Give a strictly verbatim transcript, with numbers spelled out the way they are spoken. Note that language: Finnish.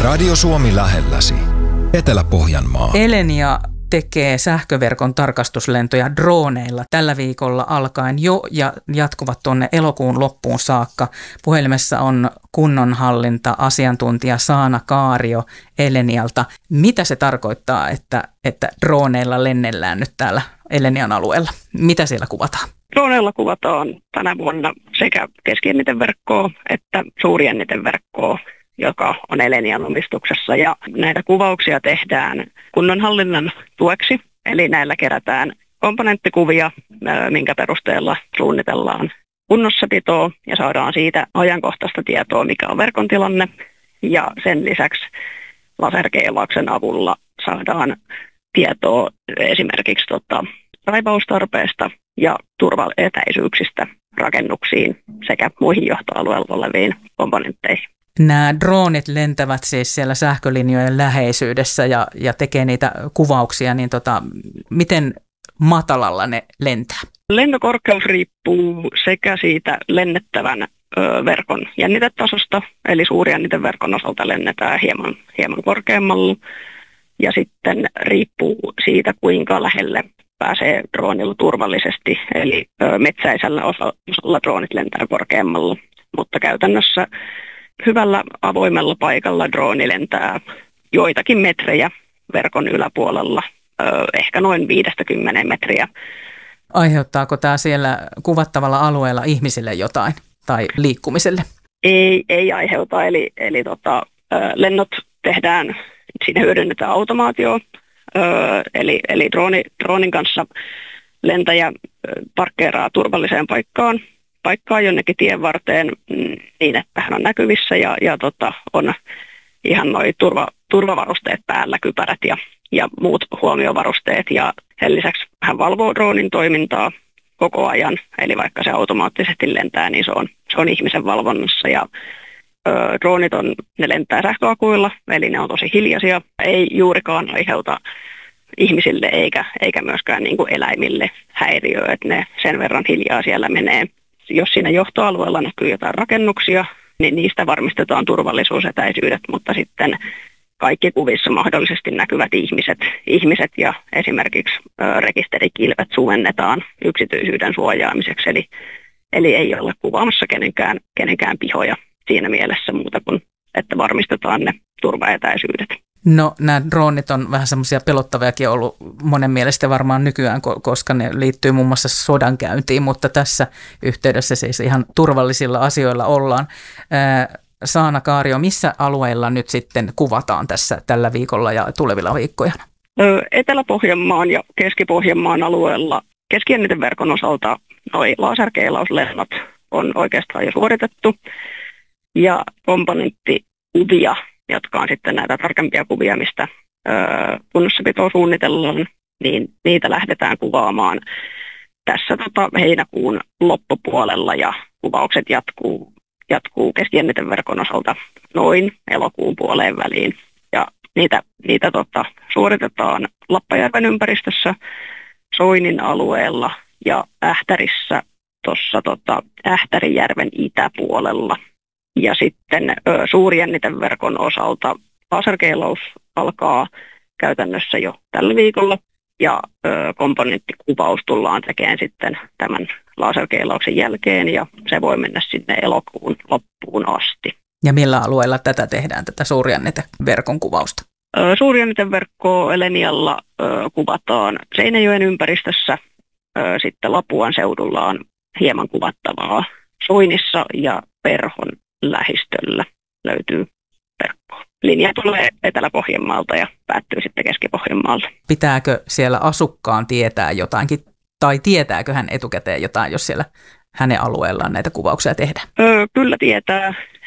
Radio Suomi lähelläsi. Etelä-Pohjanmaa. Elenia tekee sähköverkon tarkastuslentoja droneilla tällä viikolla alkaen jo ja jatkuvat tuonne elokuun loppuun saakka. Puhelimessa on kunnonhallinta-asiantuntija Saana Kaario Elenialta. Mitä se tarkoittaa, että, että droneilla lennellään nyt täällä Elenian alueella? Mitä siellä kuvataan? Droneilla kuvataan tänä vuonna sekä keskiänniteverkkoa että suurjänniteverkkoa, joka on Elenian omistuksessa. Ja näitä kuvauksia tehdään kunnanhallinnan tueksi, eli näillä kerätään komponenttikuvia, minkä perusteella suunnitellaan kunnossapitoa ja saadaan siitä ajankohtaista tietoa, mikä on verkon tilanne. Ja sen lisäksi laserkeilauksen avulla saadaan tietoa esimerkiksi tota, raivaustarpeesta ja turvaetäisyyksistä rakennuksiin sekä muihin johtoalueella oleviin komponentteihin. Nämä droonit lentävät siis siellä sähkölinjojen läheisyydessä ja, ja tekee niitä kuvauksia, niin tota, miten matalalla ne lentää? Lentokorkeus riippuu sekä siitä lennettävän ö, verkon jännitetasosta, eli suurjänniteverkon osalta lennetään hieman, hieman korkeammalla, ja sitten riippuu siitä, kuinka lähelle pääsee droonilla turvallisesti, eli ö, metsäisellä osalla droonit lentää korkeammalla, mutta käytännössä hyvällä avoimella paikalla drooni lentää joitakin metrejä verkon yläpuolella, ehkä noin viidestäkymmeneen metriä. Aiheuttaako tämä siellä kuvattavalla alueella ihmisille jotain tai liikkumiselle? Ei, ei aiheuta, eli, eli tota, lennot tehdään, siinä hyödynnetään automaatio, eli, eli drooni, droonin kanssa lentäjä parkkeeraa turvalliseen paikkaan. paikkaa jonnekin tien varteen niin, että hän on näkyvissä ja, ja tota, on ihan noi turva, turvavarusteet päällä, kypärät ja, ja muut huomiovarusteet. Ja sen lisäksi hän valvoo droonin toimintaa koko ajan, eli vaikka se automaattisesti lentää, niin se on, se on ihmisen valvonnassa. Ja ö, droonit on, ne lentää sähköakuilla, eli ne on tosi hiljaisia, ei juurikaan aiheuta ihmisille eikä, eikä myöskään niin kuin eläimille häiriöä, että ne sen verran hiljaa siellä menee. Jos siinä johtoalueella näkyy jotain rakennuksia, niin niistä varmistetaan turvallisuusetäisyydet, mutta sitten kaikki kuvissa mahdollisesti näkyvät ihmiset, ihmiset ja esimerkiksi ö, rekisterikilvet sumennetaan yksityisyyden suojaamiseksi, eli, eli ei olla kuvaamassa kenenkään, kenenkään pihoja siinä mielessä muuta kuin, että varmistetaan ne turvaetäisyydet. No nämä droonit on vähän semmoisia pelottaviakin ollut monen mielestä varmaan nykyään, koska ne liittyy muun muassa sodankäyntiin, mutta tässä yhteydessä siis ihan turvallisilla asioilla ollaan. Saana Kaario, missä alueilla nyt sitten kuvataan tässä tällä viikolla ja tulevilla viikkoina? Etelä-Pohjanmaan ja Keski-Pohjanmaan alueella keskiänniteverkon osalta noi laserkeilauslennot on oikeastaan jo suoritettu ja komponenttikuvia, jotka on sitten näitä tarkempia kuvia, mistä ö, kunnossapitoa suunnitellaan, niin niitä lähdetään kuvaamaan tässä tota, heinäkuun loppupuolella ja kuvaukset jatkuu, jatkuu keskiänniteverkon osalta noin elokuun puoleen väliin. Ja niitä, niitä tota, suoritetaan Lappajärven ympäristössä, Soinin alueella ja Ähtärissä tuossa tota, Ähtärijärven itäpuolella. Ja sitten ö, suurjänniteverkon osalta laserkeilaus alkaa käytännössä jo tällä viikolla ja ö, komponenttikuvaus tullaan tekemään sitten tämän laserkeilauksen jälkeen ja se voi mennä sinne elokuun loppuun asti. Ja millä alueella tätä tehdään, tätä suurjänniteverkon kuvausta? Ö, suurjänniteverkkoa Elenialla ö, kuvataan Seinäjoen ympäristössä, ö, sitten Lapuan seudulla on hieman kuvattavaa Soinissa ja Perhon lähistöllä löytyy verkkoa. Linja tulee Etelä-Pohjanmaalta ja päättyy sitten Keski-Pohjanmaalle. Pitääkö siellä asukkaan tietää jotainkin, tai tietääkö hän etukäteen jotain, jos siellä hänen alueellaan näitä kuvauksia tehdään? Öö, kyllä tietää.